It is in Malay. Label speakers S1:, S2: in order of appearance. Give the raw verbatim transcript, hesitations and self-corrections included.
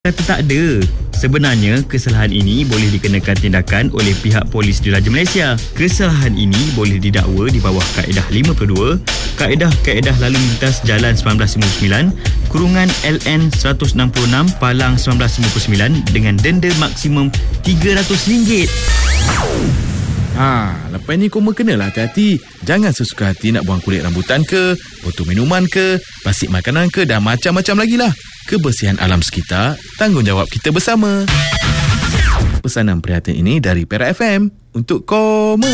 S1: Kata tak ada. Sebenarnya, kesalahan ini boleh dikenakan tindakan oleh pihak Polis Diraja Malaysia. Kesalahan ini boleh didakwa di bawah Kaedah lima puluh dua, Kaedah-Kaedah Lalu Lintas Jalan seribu sembilan ratus sembilan puluh sembilan, kurungan L N seratus enam puluh enam Palang seribu sembilan ratus sembilan puluh sembilan dengan denda maksimum tiga ratus ringgit.
S2: Ha, lepas ni kau kenalah hati-hati. Jangan sesuka hati nak buang kulit rambutan ke, botol minuman ke, plastik makanan ke dan macam-macam lagi lah. Kebersihan alam sekitar, tanggungjawab kita bersama. Pesanan prihatin ini dari Perak F M untuk Koma.